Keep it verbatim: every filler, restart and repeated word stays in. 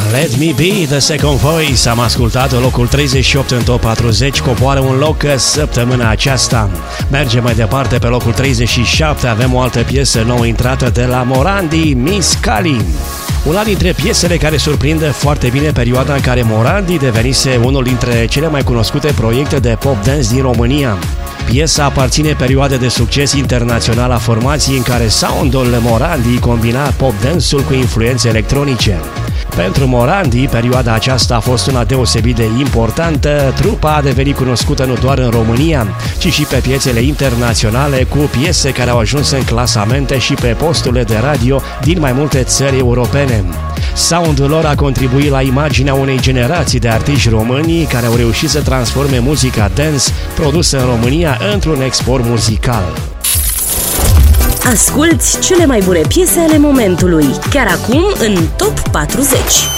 Let Me Be, The Second Voice. Am ascultat locul treizeci și opt în top patruzeci, coboară un loc săptămâna aceasta. Mergem mai departe pe locul treizeci și șapte, avem o altă piesă nouă intrată de la Morandi, Miss Cali. Una dintre piesele care surprinde foarte bine perioada în care Morandi devenise unul dintre cele mai cunoscute proiecte de pop dance din România. Piesa aparține perioadei de succes internațional a formației în care soundul Morandi combina pop dance-ul cu influențe electronice. Pentru Morandi, perioada aceasta a fost una deosebit de importantă. Trupa a devenit cunoscută nu doar în România, ci și pe piețele internaționale, cu piese care au ajuns în clasamente și pe posturile de radio din mai multe țări europene. Soundul lor a contribuit la imaginea unei generații de artiști români care au reușit să transforme muzica dance produsă în România într-un export muzical. Asculți cele mai bune piese ale momentului, chiar acum în top patruzeci.